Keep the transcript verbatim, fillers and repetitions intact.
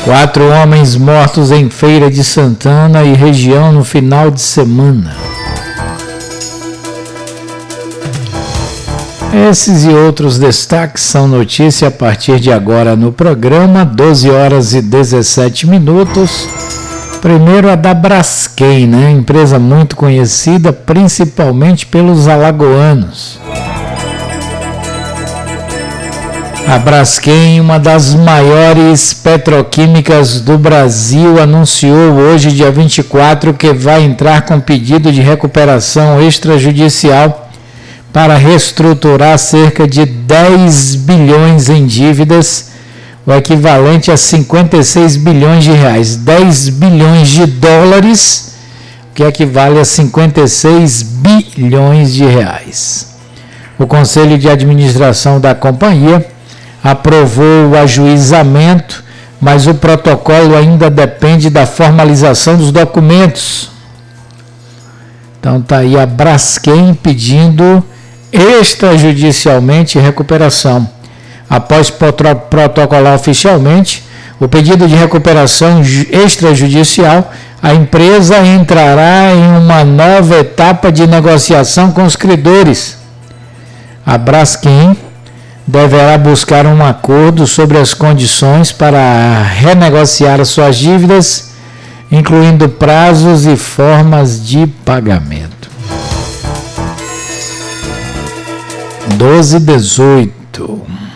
Quatro homens mortos em Feira de Santana e região no final de semana. Esses e outros destaques são notícia a partir de agora no programa, doze horas e dezessete minutos. Primeiro a da Braskem, né? Empresa muito conhecida principalmente pelos alagoanos. A Braskem, uma das maiores petroquímicas do Brasil, anunciou hoje, dia vinte e quatro, que vai entrar com pedido de recuperação extrajudicial para reestruturar cerca de dez bilhões em dívidas, o equivalente a cinquenta e seis bilhões de reais. dez bilhões de dólares, que equivale a cinquenta e seis bilhões de reais. O Conselho de Administração da companhia aprovou o ajuizamento, mas o protocolo ainda depende da formalização dos documentos. Então está aí a Braskem pedindo extrajudicialmente recuperação. Após protocolar oficialmente o pedido de recuperação extrajudicial, a empresa entrará em uma nova etapa de negociação com os credores. A Braskem deverá buscar um acordo sobre as condições para renegociar suas dívidas, incluindo prazos e formas de pagamento. doze e dezoito.